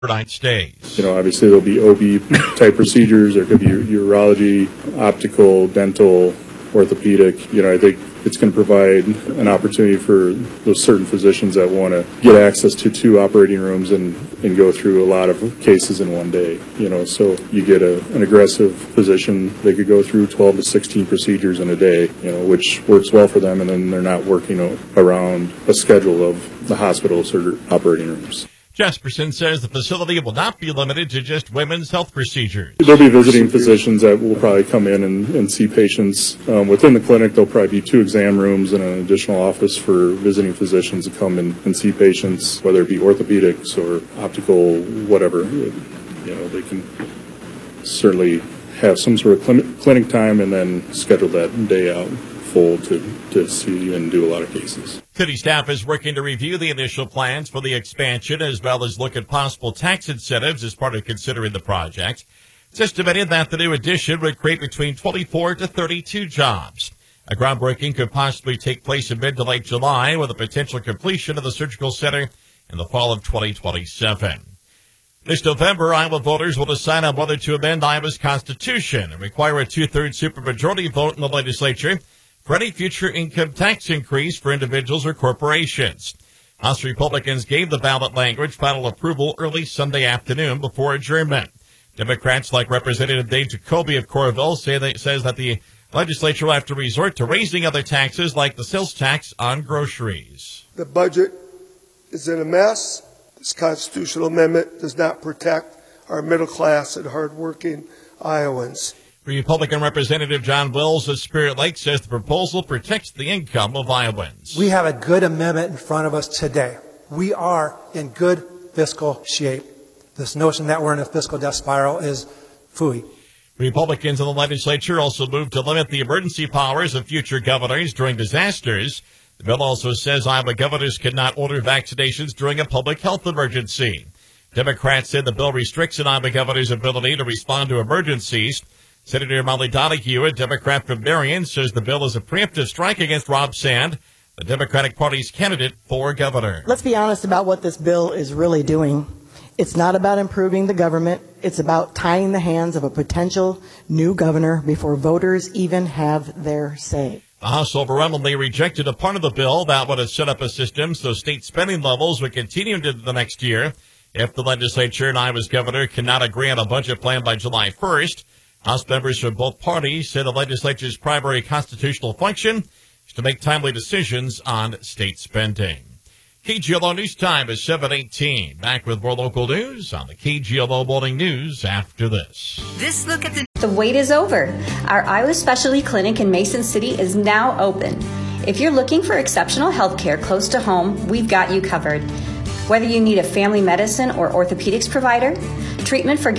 overnight stays. Obviously there'll be OB type procedures. There could be urology, optical, dental, orthopedic. I think it's going to provide an opportunity for those certain physicians that want to get access to 2 operating rooms and go through a lot of cases in one day. So you get an aggressive physician, they could go through 12 to 16 procedures in a day, which works well for them, and then they're not working around a schedule of the hospitals or operating rooms. Jesperson says the facility will not be limited to just women's health procedures. There'll be visiting physicians that will probably come in and see patients. Within the clinic, there'll probably be 2 exam rooms and an additional office for visiting physicians to come and see patients, whether it be orthopedics or optical, whatever. They can certainly have some sort of clinic time and then schedule that day out full to see and do a lot of cases. City staff is working to review the initial plans for the expansion as well as look at possible tax incentives as part of considering the project. It's estimated that the new addition would create between 24 to 32 jobs. A groundbreaking could possibly take place in mid to late July with a potential completion of the surgical center in the fall of 2027. This November, Iowa voters will decide on whether to amend Iowa's constitution and require a 2/3 supermajority vote in the legislature for any future income tax increase for individuals or corporations. House Republicans gave the ballot language final approval early Sunday afternoon before adjournment. Democrats like Representative Dave Jacoby of Coralville says that the legislature will have to resort to raising other taxes like the sales tax on groceries. The budget is in a mess. This constitutional amendment does not protect our middle class and hardworking Iowans. Republican Representative John Wills of Spirit Lake says the proposal protects the income of Iowans. We have a good amendment in front of us today. We are in good fiscal shape. This notion that we're in a fiscal death spiral is phooey. Republicans in the legislature also moved to limit the emergency powers of future governors during disasters. The bill also says Iowa governors cannot order vaccinations during a public health emergency. Democrats said the bill restricts an Iowa governor's ability to respond to emergencies. Senator Molly Donahue, a Democrat from Marion, says the bill is a preemptive strike against Rob Sand, the Democratic Party's candidate for governor. Let's be honest about what this bill is really doing. It's not about improving the government. It's about tying the hands of a potential new governor before voters even have their say. The House overwhelmingly rejected a part of the bill that would have set up a system so state spending levels would continue into the next year if the legislature and Iowa's governor cannot agree on a budget plan by July 1st. House members from both parties say the legislature's primary constitutional function is to make timely decisions on state spending. KGLO News Time is 7:18. Back with more local news on the KGLO Morning News after this. This look at the wait is over. Our Iowa Specialty Clinic in Mason City is now open. If you're looking for exceptional health care close to home, we've got you covered. Whether you need a family medicine or orthopedics provider, treatment for